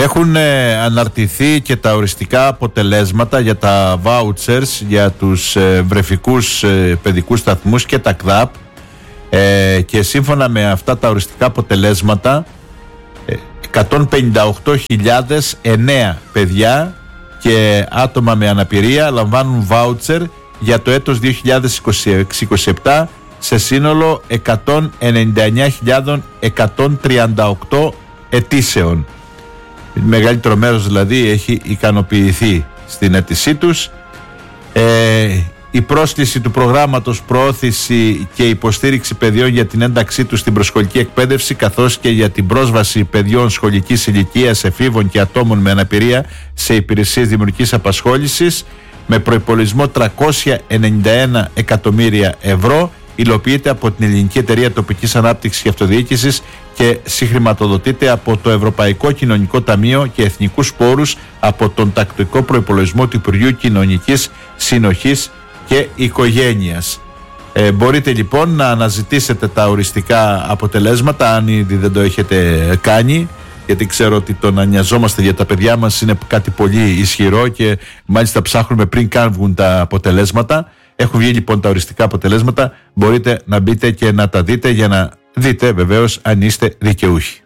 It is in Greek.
Έχουν αναρτηθεί και τα οριστικά αποτελέσματα για τα vouchers για τους βρεφικούς παιδικούς σταθμούς και τα ΚΔΑΠ, και σύμφωνα με αυτά τα οριστικά αποτελέσματα 158.009 παιδιά και άτομα με αναπηρία λαμβάνουν voucher για το έτος 2027 σε σύνολο 199.138 αιτήσεων. Μεγαλύτερο μέρος δηλαδή έχει ικανοποιηθεί στην αίτησή τους. Η πρόσκληση του προγράμματος προώθηση και υποστήριξη παιδιών για την ένταξή τους στην προσχολική εκπαίδευση, καθώς και για την πρόσβαση παιδιών σχολικής ηλικίας, εφήβων και ατόμων με αναπηρία σε υπηρεσίες δημιουργικής απασχόλησης, με προϋπολογισμό 391 εκατομμύρια ευρώ, υλοποιείται από την Ελληνική Εταιρεία Τοπικής Ανάπτυξης και Αυτοδιοίκησης και συγχρηματοδοτείται από το Ευρωπαϊκό Κοινωνικό Ταμείο και εθνικούς πόρους από τον τακτικό προϋπολογισμό του Υπουργείου Κοινωνικής Συνοχής και Οικογένειας. Μπορείτε λοιπόν να αναζητήσετε τα οριστικά αποτελέσματα, αν ήδη δεν το έχετε κάνει, γιατί ξέρω ότι το να νοιαζόμαστε για τα παιδιά μας είναι κάτι πολύ ισχυρό και μάλιστα ψάχνουμε πριν καν βγουν τα αποτελέσματα. Έχουν βγει λοιπόν τα οριστικά αποτελέσματα, μπορείτε να μπείτε και να τα δείτε για να δείτε βεβαίως αν είστε δικαιούχοι.